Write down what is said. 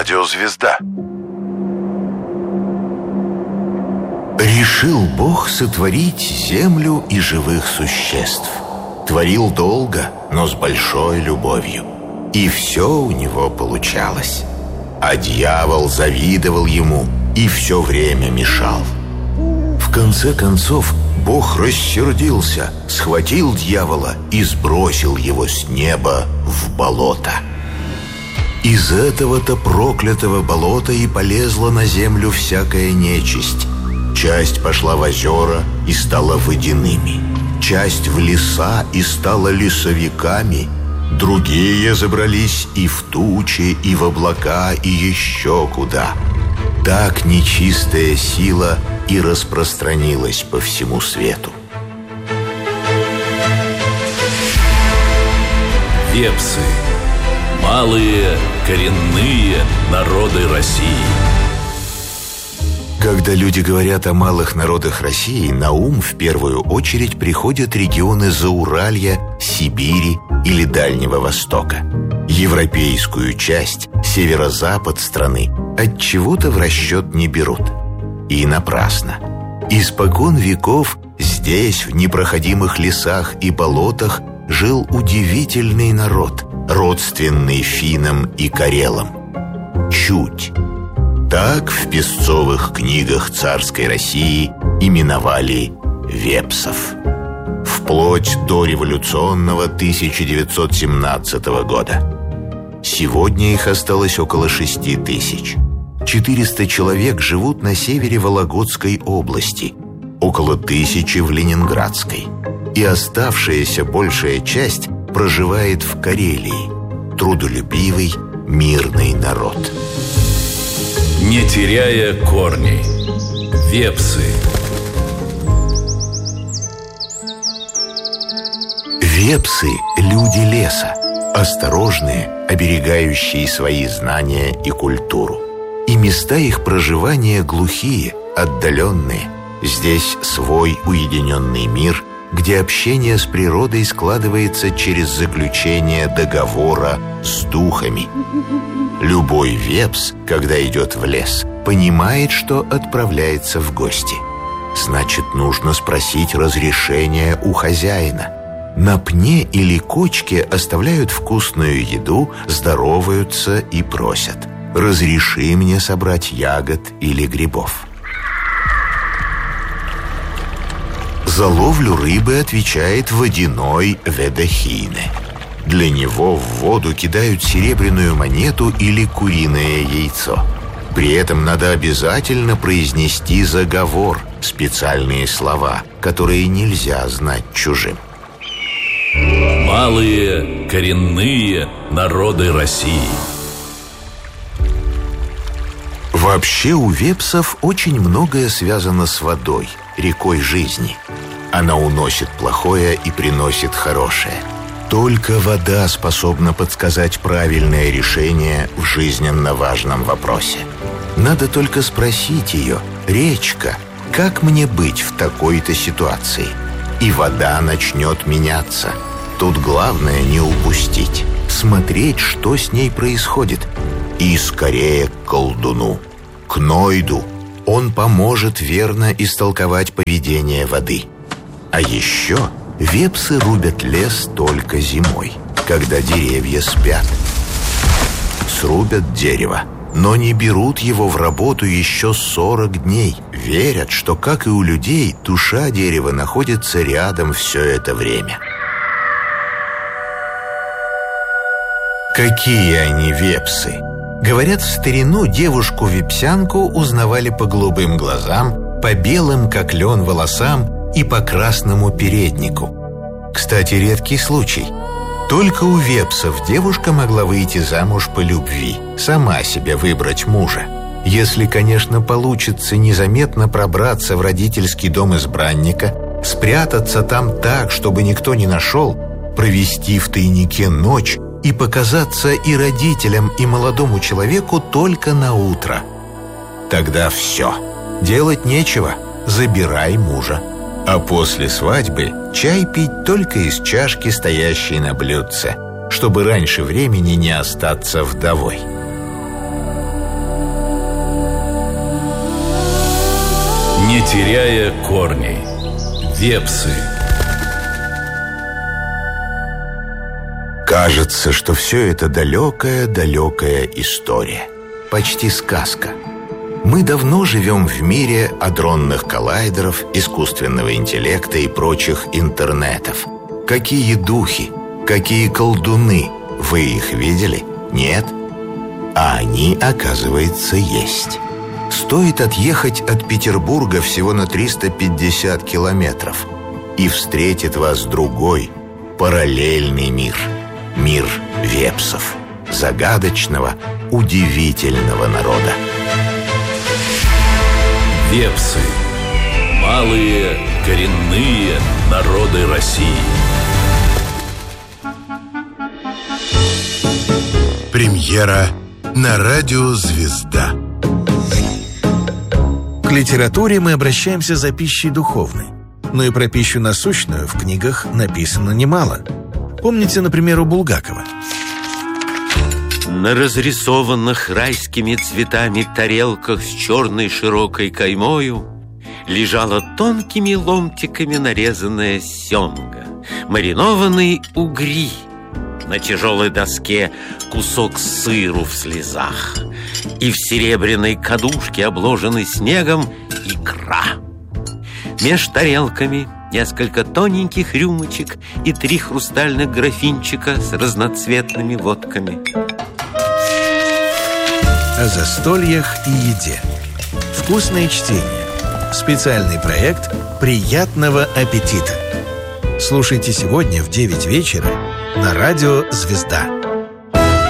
Радиозвезда. Решил Бог сотворить землю и живых существ. Творил долго, но с большой любовью. И все у него получалось. А дьявол завидовал ему и все время мешал. В конце концов, Бог рассердился, схватил дьявола и сбросил его с неба в болото. Из этого-то проклятого болота и полезла на землю всякая нечисть. Часть пошла в озера и стала водяными, часть в леса и стала лесовиками, другие забрались и в тучи, и в облака, и еще куда. Так нечистая сила и распространилась по всему свету. Вепсы. Малые коренные народы России. Когда люди говорят о малых народах России, на ум в первую очередь приходят регионы Зауралья, Сибири или Дальнего Востока. Европейскую часть, северо-запад страны, отчего-то в расчет не берут. И напрасно. Испокон веков здесь, в непроходимых лесах и болотах, жил удивительный народ, родственный финнам и карелам. Чуть. Так в песцовых книгах царской России именовали вепсов. Вплоть до революционного 1917 года. Сегодня их осталось около 6 тысяч. 400 человек живут на севере Вологодской области, около 1000 в Ленинградской. И оставшаяся большая часть проживает в Карелии. Трудолюбивый, мирный народ. Не теряя корней. Вепсы. Вепсы – люди леса, осторожные, оберегающие свои знания и культуру. И места их проживания глухие, отдаленные. Здесь свой уединенный мир, где общение с природой складывается через заключение договора с духами. Любой вепс, когда идет в лес, понимает, что отправляется в гости. Значит, нужно спросить разрешения у хозяина. На пне или кочке оставляют вкусную еду, здороваются и просят: «Разреши мне собрать ягод или грибов». За ловлю рыбы отвечает водяной ведохине. Для него в воду кидают серебряную монету или куриное яйцо. При этом надо обязательно произнести заговор, специальные слова, которые нельзя знать чужим. Малые коренные народы России. Вообще у вепсов очень многое связано с водой, рекой жизни. Она уносит плохое и приносит хорошее. Только вода способна подсказать правильное решение в жизненно важном вопросе. Надо только спросить ее: «Речка, как мне быть в такой-то ситуации?» И вода начнет меняться. Тут главное не упустить, смотреть, что с ней происходит. И скорее к колдуну, к Нойду. Он поможет верно истолковать поведение воды. А еще вепсы рубят лес только зимой, когда деревья спят. Срубят дерево, но не берут его в работу еще 40 дней. Верят, что, как и у людей, душа дерева находится рядом все это время. Какие они вепсы! Говорят, в старину девушку-вепсянку узнавали по голубым глазам, по белым, как лен, волосам и по красному переднику. Кстати, редкий случай. Только у вепсов девушка могла выйти замуж по любви, сама себе выбрать мужа. Если, конечно, получится незаметно пробраться в родительский дом избранника, спрятаться там так, чтобы никто не нашел, провести в тайнике ночь и показаться и родителям, и молодому человеку только на утро. Тогда все. Делать нечего. Забирай мужа. А после свадьбы чай пить только из чашки, стоящей на блюдце, чтобы раньше времени не остаться вдовой. Не теряя корней. Вепсы. Кажется, что все это далекая история. Почти сказка. Мы давно живем в мире адронных коллайдеров, искусственного интеллекта и прочих интернетов. Какие духи, какие колдуны. Вы их видели? Нет? А они, оказывается, есть. Стоит отъехать от Петербурга всего на 350 километров, и встретит вас другой, параллельный мир. Мир вепсов. Загадочного, удивительного народа. Вепсы. Малые коренные народы России. Премьера на радио «Звезда». К литературе мы обращаемся за пищей духовной. Но и про пищу насущную в книгах написано немало. Помните, например, у Булгакова? На разрисованных райскими цветами тарелках с черной широкой каймою лежала тонкими ломтиками нарезанная семга, маринованные угри, на тяжелой доске кусок сыру в слезах, и в серебряной кадушке, обложенной снегом, икра. Меж тарелками несколько тоненьких рюмочек и 3 хрустальных графинчика с разноцветными водками. О застольях и еде. Вкусное чтение. Специальный проект «Приятного аппетита». Слушайте сегодня в 9 вечера на радио «Звезда».